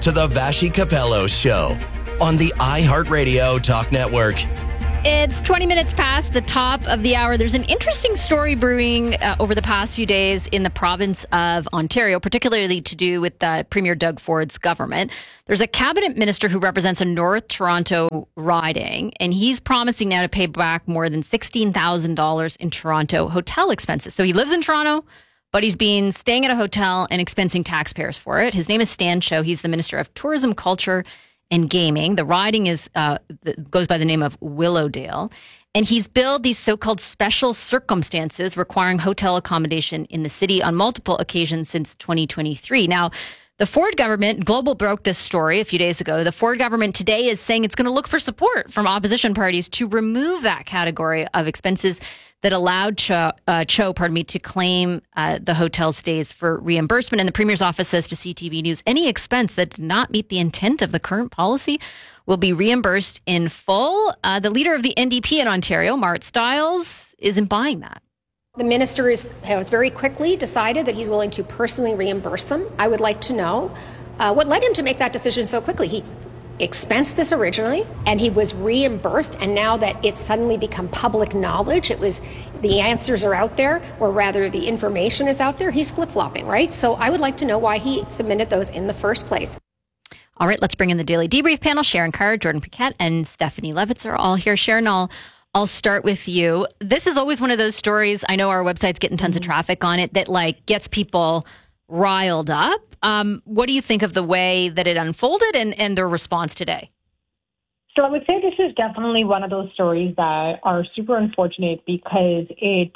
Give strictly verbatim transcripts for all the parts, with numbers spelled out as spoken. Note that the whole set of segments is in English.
to the Vashi Capello Show on the iHeartRadio Talk Network. It's twenty minutes past the top of the hour. There's an interesting story brewing uh, over the past few days in the province of Ontario, particularly to do with uh, Premier Doug Ford's government. There's a cabinet minister who represents a North Toronto riding, and he's promising now to pay back more than sixteen thousand dollars in Toronto hotel expenses. So he lives in Toronto, but he's been staying at a hotel and expensing taxpayers for it. His name is Stan Cho. He's the Minister of Tourism, Culture, and Gaming. The riding is uh, goes by the name of Willowdale. And he's billed these so-called special circumstances requiring hotel accommodation in the city on multiple occasions since twenty twenty-three. Now, the Ford government, Global broke this story a few days ago. The Ford government today is saying it's going to look for support from opposition parties to remove that category of expenses that allowed Cho, uh, Cho pardon me, to claim uh, the hotel stays for reimbursement. And the Premier's office says to C T V News, any expense that did not meet the intent of the current policy will be reimbursed in full. Uh, the leader of the N D P in Ontario, Mart Stiles, isn't buying that. The minister is, has very quickly decided that he's willing to personally reimburse them. I would like to know uh, what led him to make that decision so quickly. He expensed this originally, and he was reimbursed, and now that it's suddenly become public knowledge, it was the answers are out there, or rather the information is out there, he's flip-flopping, right? So I would like to know why he submitted those in the first place. All right, let's bring in the Daily Debrief panel. Sharon Carr, Jordan Paquette, and Stephanie Levitz are all here. Sharon, I'll I'll start with you. This is always one of those stories, I know our website's getting tons of traffic on it, that like gets people riled up. Um, what do you think of the way that it unfolded and, and their response today? So I would say this is definitely one of those stories that are super unfortunate because it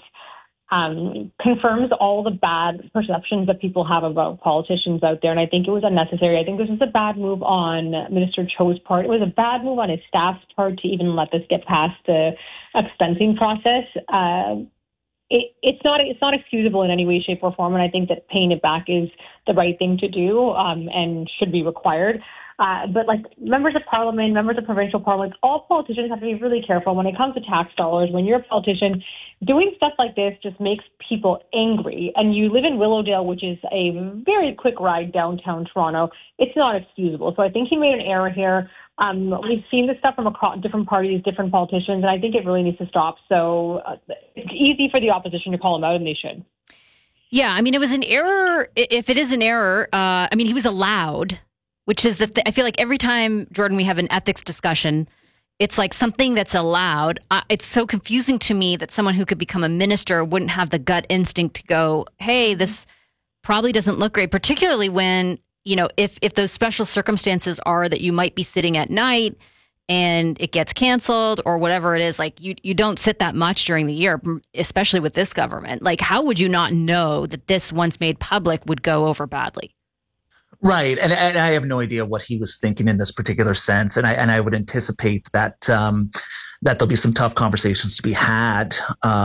um, confirms all the bad perceptions that people have about politicians out there. And I think it was unnecessary. I think this was a bad move on Minister Cho's part. It was a bad move on his staff's part to even let this get past the expensing process. Uh, It, it's not it's not excusable in any way, shape, or form, and I think that paying it back is the right thing to do um, and should be required. Uh, but like members of parliament, members of provincial parliaments, all politicians have to be really careful when it comes to tax dollars. When you're a politician, doing stuff like this just makes people angry. And you live in Willowdale, which is a very quick ride downtown Toronto. It's not excusable. So I think he made an error here. Um, we've seen this stuff from across different parties, different politicians, and I think it really needs to stop. So uh, it's easy for the opposition to call him out, and they should. Yeah, I mean, it was an error. If it is an error, uh, I mean, he was allowed, which is the th- I feel like every time, Jordan, we have an ethics discussion, it's like something that's allowed. Uh, it's so confusing to me that someone who could become a minister wouldn't have the gut instinct to go, hey, this probably doesn't look great, particularly when, you know, if, if those special circumstances are that you might be sitting at night and it gets canceled or whatever it is, like you, you don't sit that much during the year, especially with this government. Like, how would you not know that this, once made public, would go over badly? Right. And, and I have no idea what he was thinking in this particular sense. And I, and I would anticipate that, um, that there'll be some tough conversations to be had,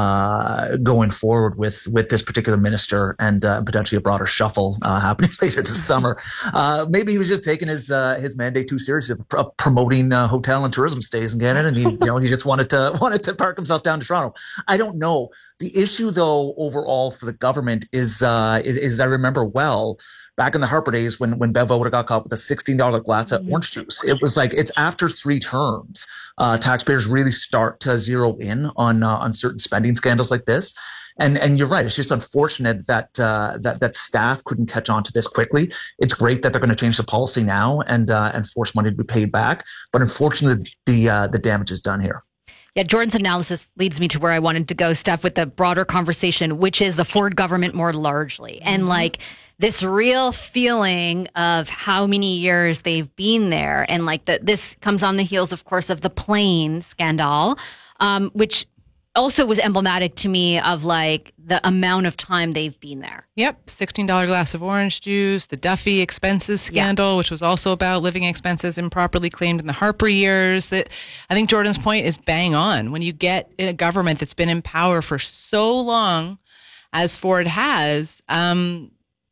uh, going forward with, with this particular minister and, uh, potentially a broader shuffle, uh, happening later this summer. Uh, maybe he was just taking his, uh, his mandate too seriously of pr- promoting, uh, hotel and tourism stays in Canada. And he, you know, he just wanted to, wanted to park himself down to Toronto. I don't know. The issue though, overall for the government is, uh, is, is I remember well, back in the Harper days when, when Bevo would have got caught with a sixteen dollars glass of orange juice. It was like, it's after three terms, uh, taxpayers really start to zero in on, uh, on certain spending scandals like this. And, and you're right. It's just unfortunate that, uh, that, that staff couldn't catch on to this quickly. It's great that they're going to change the policy now and, uh, and force money to be paid back. But unfortunately, the, uh, the damage is done here. Yeah, Jordan's analysis leads me to where I wanted to go, Steph, with the broader conversation, which is the Ford government more largely. And mm-hmm. like, this real feeling of how many years they've been there. And like that, this comes on the heels, of course, of the plane scandal, um, which also was emblematic to me of like the amount of time they've been there. Yep. sixteen dollars glass of orange juice, the Duffy expenses scandal, yeah. which was also about living expenses improperly claimed in the Harper years. That I think Jordan's point is bang on. When you get in a government that's been in power for so long as Ford has, um,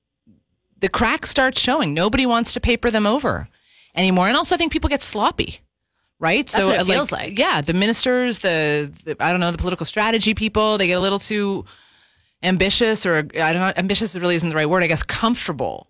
the cracks start showing. Nobody wants to paper them over anymore. And also I think people get sloppy, right? That's so what it like, feels like. Yeah, the ministers, the, the, I don't know, the political strategy people, they get a little too ambitious or I don't know, ambitious really isn't the right word, I guess, comfortable.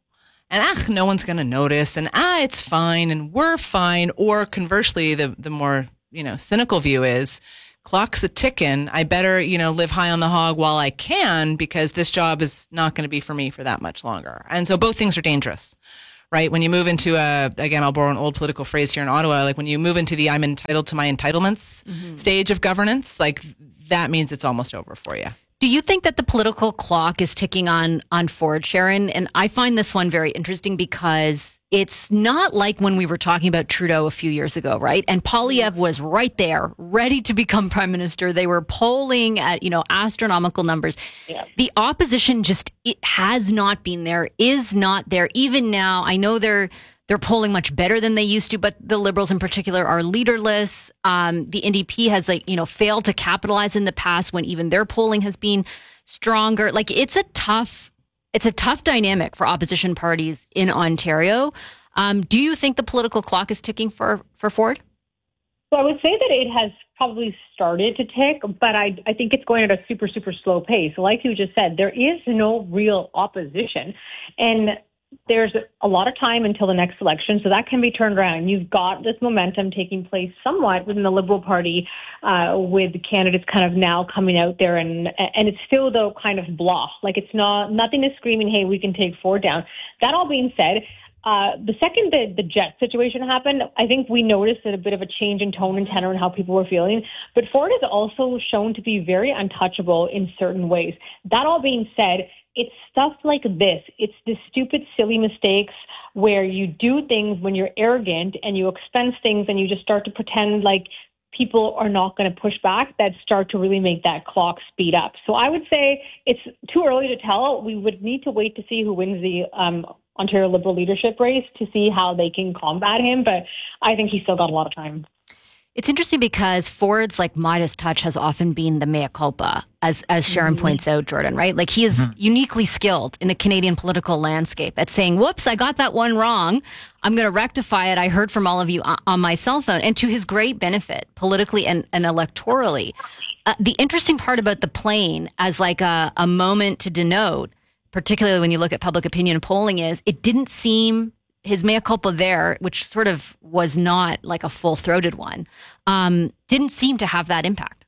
and ah, no one's going to notice, and ah, it's fine, and we're fine. Or conversely, the the more, you know, cynical view is, clock's a ticking. I better, you know, live high on the hog while I can, because this job is not going to be for me for that much longer. And so both things are dangerous, right? When you move into a, again, I'll borrow an old political phrase here in Ottawa, like when you move into the I'm entitled to my entitlements mm-hmm. stage of governance, like that means it's almost over for you. Do you think that the political clock is ticking on on Ford, Sharon? And I find this one very interesting because it's not like when we were talking about Trudeau a few years ago, right? And Poilievre was right there, ready to become prime minister. They were polling at, you know, astronomical numbers. Yeah. The opposition just it has not been there, is not there. Even now, I know they're They're polling much better than they used to, but the Liberals in particular are leaderless. Um, the N D P has, like, you know, failed to capitalize in the past when even their polling has been stronger. Like, it's a tough, it's a tough dynamic for opposition parties in Ontario. Um, do you think the political clock is ticking for, for Ford? So I would say that it has probably started to tick, but I, I think it's going at a super, super slow pace. Like you just said, there is no real opposition. And there's a lot of time until the next election, so that can be turned around. You've got this momentum taking place somewhat within the Liberal Party, uh, with candidates kind of now coming out there, and and it's still, though, kind of bluff. Like, it's not, nothing is screaming, hey, we can take Ford down. That all being said, uh, the second the, the jet situation happened, I think we noticed a bit of a change in tone and tenor and how people were feeling. But Ford is also shown to be very untouchable in certain ways. That all being said, it's stuff like this. It's the stupid, silly mistakes where you do things when you're arrogant and you expense things and you just start to pretend like people are not going to push back that start to really make that clock speed up. So I would say it's too early to tell. We would need to wait to see who wins the um, Ontario Liberal leadership race to see how they can combat him. But I think he's still got a lot of time. It's interesting because Ford's, like, Midas touch has often been the mea culpa, as as Sharon mm-hmm. points out, Jordan, right? Like, he is mm-hmm. uniquely skilled in the Canadian political landscape at saying, whoops, I got that one wrong. I'm going to rectify it. I heard from all of you on my cell phone, and to his great benefit, politically and, and electorally. Uh, the interesting part about the plane as like a, a moment to denote, particularly when you look at public opinion polling, is it didn't seem his mea culpa there, which sort of was not like a full-throated one, um, didn't seem to have that impact.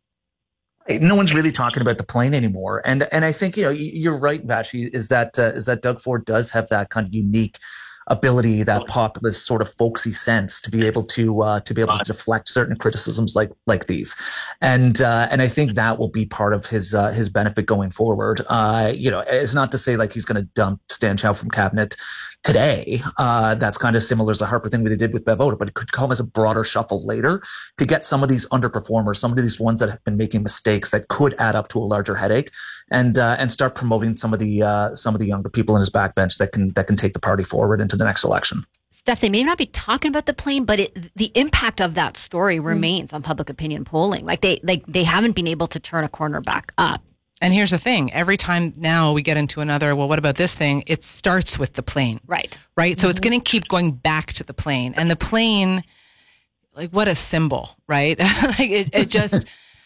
No one's really talking about the plane anymore, and and I think, you know, you're right, Vashi, is that uh, is that Doug Ford does have that kind of unique ability, that populist sort of folksy sense to be able to uh, to be able to deflect certain criticisms like like these, and uh, and I think that will be part of his uh, his benefit going forward. Uh, you know, it's not to say like he's going to dump Stan Chow from cabinet today. Uh, that's kind of similar as the Harper thing we did with Bev Oda, but it could come as a broader shuffle later to get some of these underperformers, some of these ones that have been making mistakes that could add up to a larger headache, and uh, and start promoting some of the uh, some of the younger people in his backbench that can that can take the party forward into the next election. Steph, they may not be talking about the plane, but it, the impact of that story remains mm. on public opinion polling. Like they like they haven't been able to turn a corner back up. And here's the thing. Every time now we get into another, well, what about this thing? It starts with the plane. Right. Right. Mm-hmm. So it's going to keep going back to the plane. And the plane, like, what a symbol, right? Like it, it just,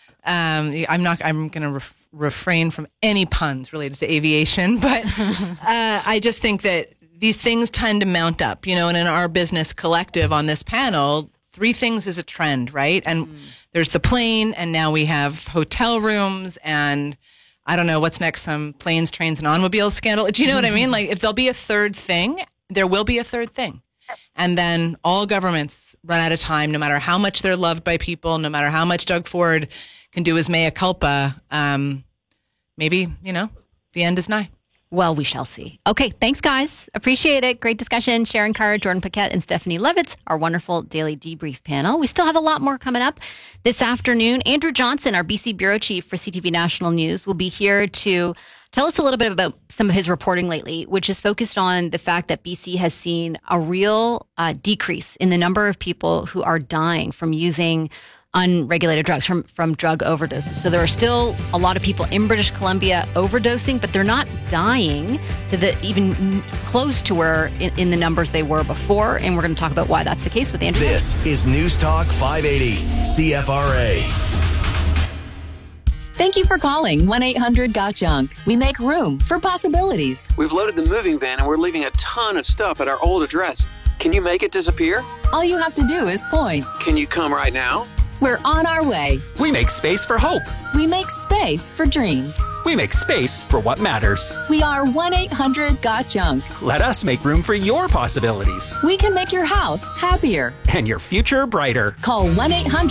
um, I'm not, I'm going to ref- refrain from any puns related to aviation, but uh, I just think that these things tend to mount up, you know, and in our business collective on this panel, three things is a trend, right? And mm. there's the plane, and now we have hotel rooms, and I don't know what's next, some planes, trains, and automobiles scandal. Do you know what I mean? Like, if there'll be a third thing, there will be a third thing. And then all governments run out of time, no matter how much they're loved by people, no matter how much Doug Ford can do his mea culpa. Um, maybe, you know, the end is nigh. Well, we shall see. Okay, thanks, guys. Appreciate it. Great discussion. Sharon Carr, Jordan Paquette, and Stephanie Levitz, our wonderful daily debrief panel. We still have a lot more coming up this afternoon. Andrew Johnson, our B C bureau chief for C T V National News, will be here to tell us a little bit about some of his reporting lately, which is focused on the fact that B C has seen a real uh, decrease in the number of people who are dying from using unregulated drugs, from, from drug overdoses. So there are still a lot of people in British Columbia overdosing, but they're not dying to the even close to where in, in the numbers they were before. And we're going to talk about why that's the case with Andrew. This is News Talk five eighty C F R A. Thank you for calling one eight hundred got junk. We make room for possibilities. We've loaded the moving van and we're leaving a ton of stuff at our old address. Can you make it disappear? All you have to do is point. Can you come right now? We're on our way. We make space for hope. We make space for dreams. We make space for what matters. We are one eight hundred got junk. Let us make room for your possibilities. We can make your house happier. And your future brighter. Call one eight hundred